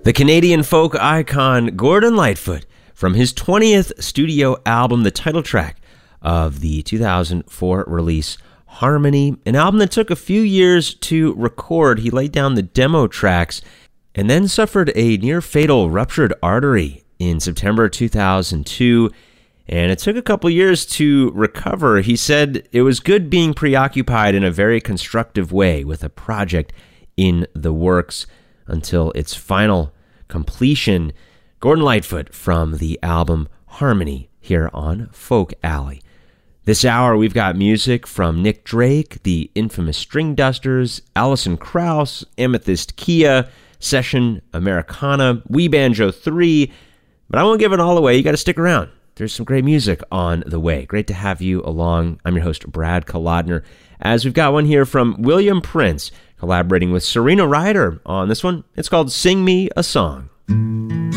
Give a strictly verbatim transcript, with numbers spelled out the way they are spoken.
The Canadian folk icon Gordon Lightfoot from his twentieth studio album, the title track of the two thousand four release Harmony, an album that took a few years to record. He laid down the demo tracks and then suffered a near-fatal ruptured artery in September two thousand two, and it took a couple years to recover. He said it was good being preoccupied in a very constructive way with a project in the works until its final completion. Gordon Lightfoot from the album Harmony here on Folk Alley. This hour we've got music from Nick Drake, the infamous String Dusters, Alison Krauss, Amethyst Kia, Session Americana, Wee Banjo three, but I won't give it all away. You got to stick around. There's some great music on the way. Great to have you along. I'm your host, Brad Kolodner, as we've got one here from William Prince, collaborating with Serena Ryder on this one. It's called Sing Me a Song.